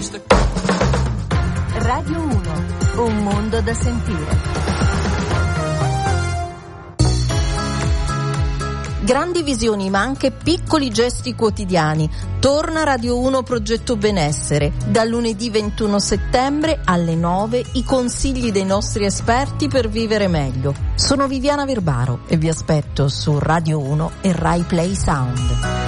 Radio 1, un mondo da sentire. Grandi visioni ma anche piccoli gesti quotidiani. Torna Radio 1 Progetto Benessere. Dal lunedì 21 settembre alle 9 i consigli dei nostri esperti per vivere meglio. Sono Viviana Verbaro e vi aspetto su Radio 1 e Rai Play Sound.